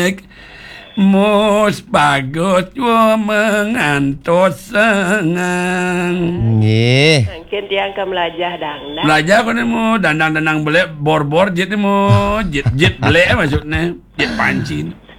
Mus bagus wo mengantos sengang. Nggih. Mungkin tiang ke melajah dangdang. Belajar kan mu dandang-dandang belek bor-bor jit mu jit belek maksudnya jit pancin.